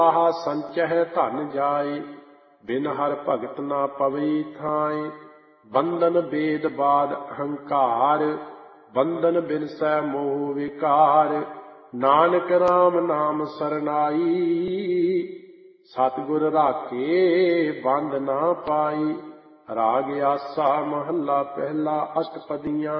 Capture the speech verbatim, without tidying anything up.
ਆਹਾ ਸੰਚਹਿ ਧਨ ਜਾਏ, ਬਿਨ ਹਰ ਭਗਤ ਨਾ ਪਵਈ ਥਾਏ। ਬੰਧਨ ਬੇਦ ਬਾਦ ਅਹੰਕਾਰ, ਬੰਧਨ ਬਿਨਸੈ ਮੋਹ ਵਿਕਾਰ। ਨਾਨਕ ਰਾਮ ਨਾਮ ਸਰਨਾਈ, ਸਤਿਗੁਰ ਰਾਖੇ ਬੰਧ ਨਾ ਪਾਈ। ਰਾਗ ਆਸਾ ਮਹੱਲਾ ਪਹਿਲਾ, ਅਸ਼ਟਪਦੀਆਂ।